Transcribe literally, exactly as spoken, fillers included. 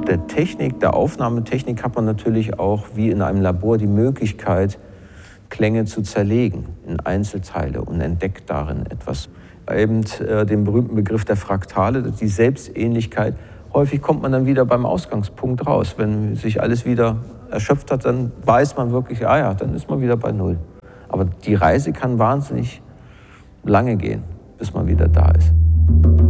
der Technik, der Aufnahmetechnik hat man natürlich auch wie in einem Labor die Möglichkeit, Klänge zu zerlegen in Einzelteile und entdeckt darin etwas. Eben äh, den berühmten Begriff der Fraktale, die Selbstähnlichkeit. Häufig kommt man dann wieder beim Ausgangspunkt raus. Wenn sich alles wieder erschöpft hat, dann weiß man wirklich, ah ja, dann ist man wieder bei Null. Aber die Reise kann wahnsinnig lange gehen, bis man wieder da ist.